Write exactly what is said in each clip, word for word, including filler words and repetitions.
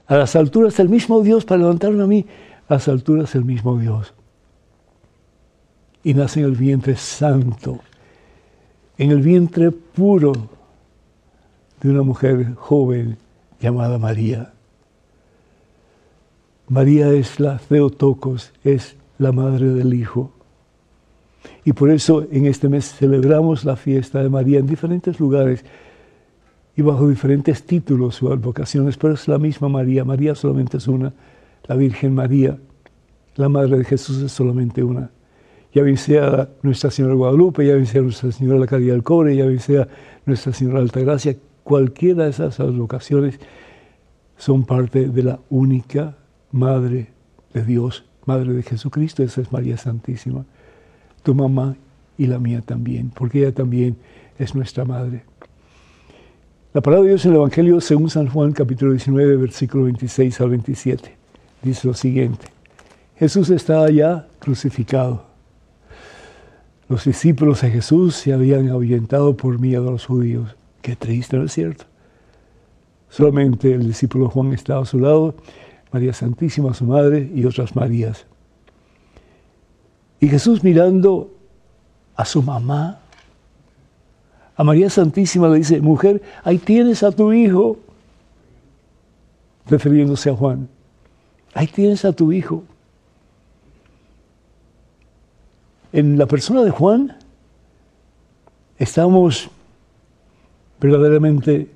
A las alturas del mismo Dios, para levantarme a mí, a las alturas del mismo Dios. Y nace en el vientre santo, en el vientre puro de una mujer joven llamada María. María es la Theotokos, es la madre del Hijo. Y por eso en este mes celebramos la fiesta de María en diferentes lugares y bajo diferentes títulos o advocaciones, pero es la misma María. María solamente es una. La Virgen María, la Madre de Jesús, es solamente una. Ya bien sea Nuestra Señora de Guadalupe, ya bien sea Nuestra Señora de la Caridad del Cobre, ya bien sea Nuestra Señora de Altagracia, cualquiera de esas advocaciones son parte de la única Madre de Dios, Madre de Jesucristo. Esa es María Santísima, tu mamá y la mía también, porque ella también es nuestra Madre. La palabra de Dios en el Evangelio según San Juan, capítulo diecinueve, versículo veintiséis al veintisiete, dice lo siguiente. Jesús estaba ya crucificado. Los discípulos de Jesús se habían ahuyentado por miedo a los judíos. Qué triste, ¿no es cierto? Solamente el discípulo Juan estaba a su lado, María Santísima, su madre, y otras Marías. Y Jesús, mirando a su mamá, a María Santísima, le dice, mujer, ahí tienes a tu hijo, refiriéndose a Juan. Ahí tienes a tu hijo. En la persona de Juan estamos verdaderamente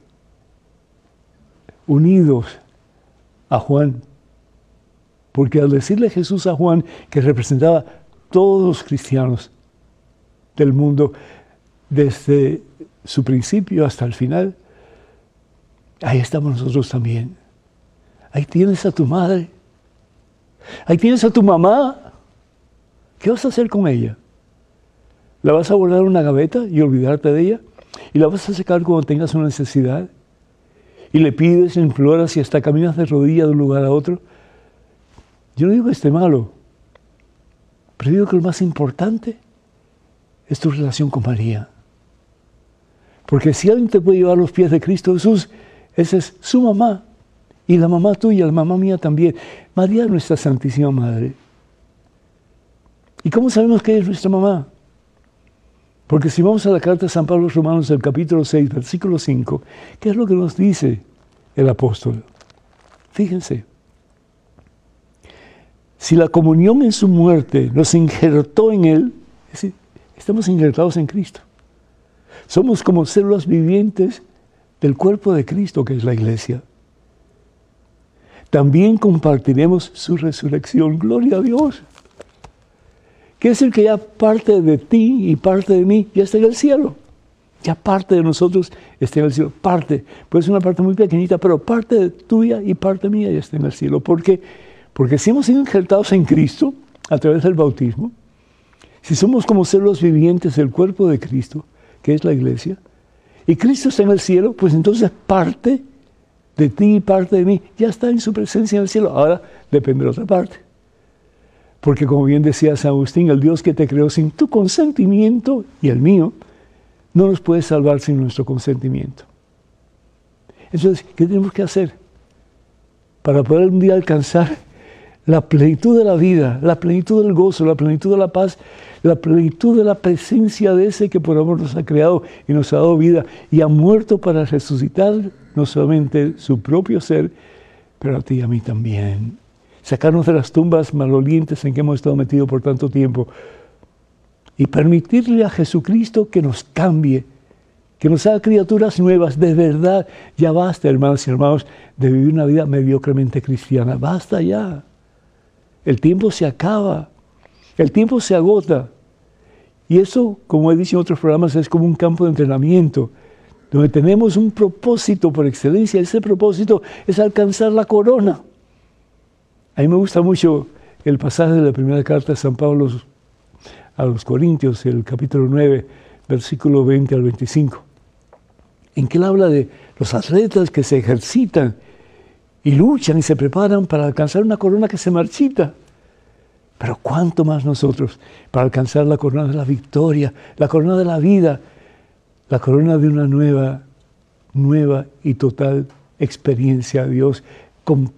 unidos a Juan, porque al decirle Jesús a Juan que representaba todos los cristianos del mundo desde su principio hasta el final, ahí estamos nosotros también. Ahí tienes a tu madre, ahí tienes a tu mamá. ¿Qué vas a hacer con ella? ¿La vas a guardar en una gaveta y olvidarte de ella? ¿Y la vas a sacar cuando tengas una necesidad? ¿Y le pides, le imploras y hasta caminas de rodillas de un lugar a otro? Yo no digo que esté malo, pero digo que lo más importante es tu relación con María. Porque si alguien te puede llevar a los pies de Cristo Jesús, esa es su mamá. Y la mamá tuya, la mamá mía también. María es nuestra Santísima Madre. ¿Y cómo sabemos que es nuestra mamá? Porque si vamos a la carta de San Pablo a los Romanos, el capítulo seis, versículo cinco, ¿qué es lo que nos dice el apóstol? Fíjense. Si la comunión en su muerte nos injertó en Él, es decir, estamos injertados en Cristo. Somos como células vivientes del cuerpo de Cristo, que es la Iglesia. También compartiremos su resurrección. Gloria a Dios. Quiere decir que ya parte de ti y parte de mí ya está en el cielo. Ya parte de nosotros está en el cielo. Parte, puede ser una parte muy pequeñita, pero parte de tuya y parte mía ya está en el cielo. ¿Por qué? Porque si hemos sido injertados en Cristo a través del bautismo, si somos como células vivientes del cuerpo de Cristo, que es la Iglesia, y Cristo está en el cielo, pues entonces parte de ti y parte de mí ya está en su presencia en el cielo. Ahora depende de la otra parte. Porque como bien decía San Agustín, el Dios que te creó sin tu consentimiento y el mío, no nos puede salvar sin nuestro consentimiento. Entonces, ¿qué tenemos que hacer para poder un día alcanzar la plenitud de la vida, la plenitud del gozo, la plenitud de la paz, la plenitud de la presencia de ese que por amor nos ha creado y nos ha dado vida y ha muerto para resucitar no solamente su propio ser, pero a ti y a mí también? Sacarnos de las tumbas malolientes en que hemos estado metidos por tanto tiempo y permitirle a Jesucristo que nos cambie, que nos haga criaturas nuevas. De verdad, ya basta, hermanos y hermanos, de vivir una vida mediocremente cristiana. Basta ya. El tiempo se acaba, el tiempo se agota. Y eso, como he dicho en otros programas, es como un campo de entrenamiento, donde tenemos un propósito por excelencia. Ese propósito es alcanzar la corona. A mí me gusta mucho el pasaje de la primera carta de San Pablo a los Corintios, el capítulo nueve, versículo veinte al veinticinco, en que él habla de los atletas que se ejercitan y luchan y se preparan para alcanzar una corona que se marchita. Pero cuánto más nosotros para alcanzar la corona de la victoria, la corona de la vida, la corona de una nueva, nueva y total experiencia de Dios,